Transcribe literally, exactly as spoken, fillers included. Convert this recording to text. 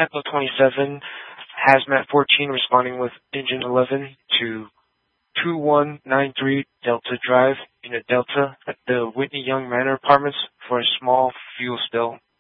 Echo twenty-seven, Hazmat fourteen responding with Engine eleven to two one nine three Delta Drive, Unit Delta, at the Whitney Young Manor Apartments for a small fuel spill.